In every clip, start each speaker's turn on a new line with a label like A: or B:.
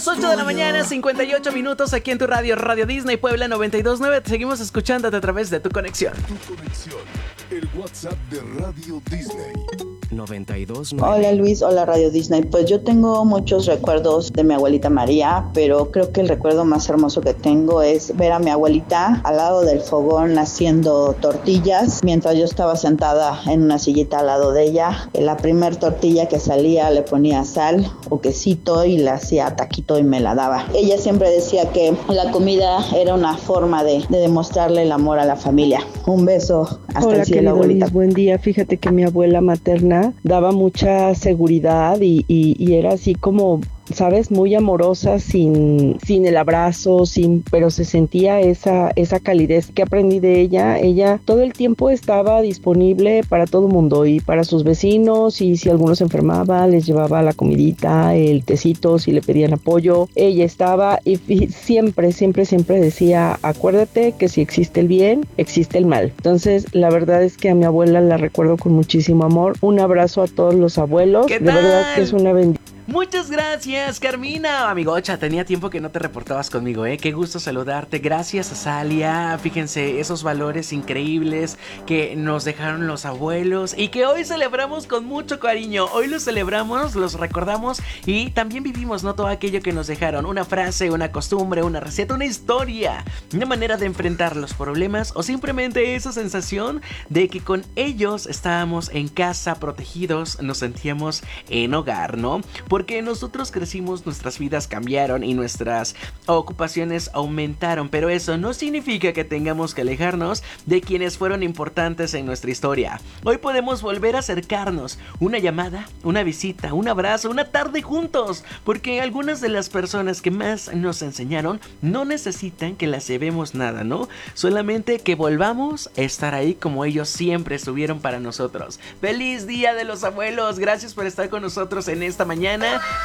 A: 8 de la mañana, 58 minutos aquí en tu radio, Radio Disney Puebla 92.9. Te seguimos escuchándote a través de tu conexión.
B: Tu conexión, el WhatsApp de Radio Disney.
C: 92.9.
D: Hola Luis, hola Radio Disney. Pues yo tengo muchos recuerdos de mi abuelita María, pero creo que el recuerdo más hermoso que tengo es ver a mi abuelita al lado del fogón haciendo tortillas, mientras yo estaba sentada en una sillita al lado de ella. La primer tortilla que salía le ponía sal o quesito y le hacía taquito y me la daba. Ella siempre decía que la comida era una forma de demostrarle el amor a la familia. Un beso, hasta el cielo, abuelita.
E: Luis, buen día. Fíjate que mi abuela materna daba mucha seguridad y era así como, ¿sabes? Muy amorosa, sin el abrazo, pero se sentía esa calidez que aprendí de ella. Ella todo el tiempo estaba disponible para todo el mundo y para sus vecinos, y si alguno se enfermaba, les llevaba la comidita, el tecito, si le pedían apoyo. Ella estaba y siempre decía, acuérdate que si existe el bien, existe el mal. Entonces, la verdad es que a mi abuela la recuerdo con muchísimo amor. Un abrazo a todos los abuelos.
A: ¿Qué
E: de
A: tal?
E: verdad que es una bendición.
A: Muchas gracias, Carmina. Amigocha, tenía tiempo que no te reportabas conmigo, ¿eh? Qué gusto saludarte. Gracias a Salia. Fíjense, esos valores increíbles que nos dejaron los abuelos y que hoy celebramos con mucho cariño. Hoy los celebramos, los recordamos y también vivimos, ¿no? Todo aquello que nos dejaron. Una frase, una costumbre, una receta, una historia, una manera de enfrentar los problemas o simplemente esa sensación de que con ellos estábamos en casa, protegidos, nos sentíamos en hogar, ¿no? Porque nosotros crecimos, nuestras vidas cambiaron y nuestras ocupaciones aumentaron, pero eso no significa que tengamos que alejarnos de quienes fueron importantes en nuestra historia. Hoy podemos volver a acercarnos, una llamada, una visita, un abrazo, una tarde juntos, porque algunas de las personas que más nos enseñaron no necesitan que las llevemos nada, ¿no? Solamente que volvamos a estar ahí como ellos siempre estuvieron para nosotros. ¡Feliz Día de los Abuelos! Gracias por estar con nosotros en esta mañana.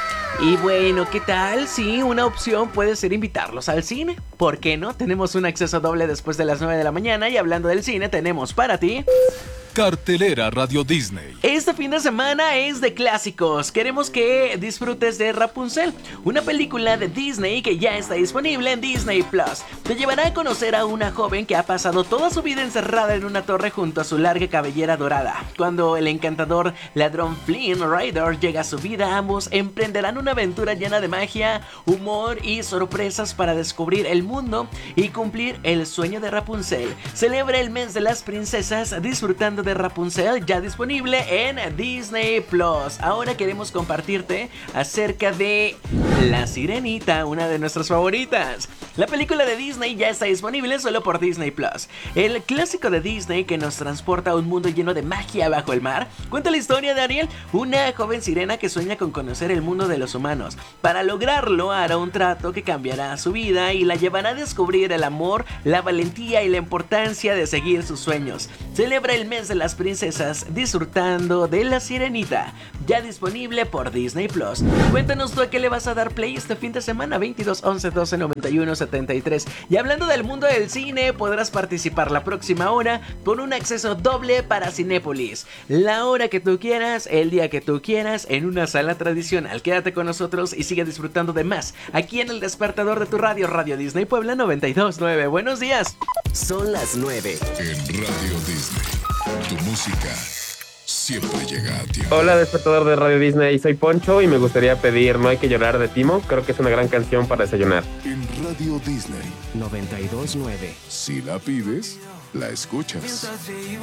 A: Y bueno, ¿qué tal? Sí, una opción puede ser invitarlos al cine. ¿Por qué no? Tenemos un acceso doble después de las 9 de la mañana y hablando del cine tenemos para ti...
B: Cartelera Radio Disney.
A: Este fin de semana es de clásicos. Queremos que disfrutes de Rapunzel, una película de Disney que ya está disponible en Disney Plus. Te llevará a conocer a una joven que ha pasado toda su vida encerrada en una torre junto a su larga cabellera dorada. Cuando el encantador ladrón Flynn Rider llega a su vida, ambos emprenderán una aventura llena de magia, humor y sorpresas para descubrir el mundo y cumplir el sueño de Rapunzel. Celebra el mes de las princesas disfrutando de Rapunzel, ya disponible en Disney Plus. Ahora queremos compartirte acerca de La Sirenita, una de nuestras favoritas. La película de Disney ya está disponible solo por Disney Plus. El clásico de Disney que nos transporta a un mundo lleno de magia bajo el mar cuenta la historia de Ariel, una joven sirena que sueña con conocer el mundo de los humanos. Para lograrlo hará un trato que cambiará su vida y la llevará a descubrir el amor, la valentía y la importancia de seguir sus sueños. Celebra el mes de las princesas disfrutando de La Sirenita, ya disponible por Disney Plus. Cuéntanos tú a qué le vas a dar play este fin de semana. 22 11 12 91 73. Y hablando del mundo del cine, podrás participar la próxima hora con un acceso doble para Cinépolis, la hora que tú quieras, el día que tú quieras, en una sala tradicional. Quédate con nosotros y sigue disfrutando de más aquí en el despertador de tu radio, Radio Disney Puebla 92.9. Buenos días.
C: Son las 9.
B: En Radio Disney, tu música siempre llega a tiempo.
F: Hola, despertador de Radio Disney, soy Poncho y me gustaría pedir No hay que llorar de Timo. Creo que es una gran canción para desayunar.
B: En Radio Disney,
C: 92.9.
B: si la pides, la escuchas.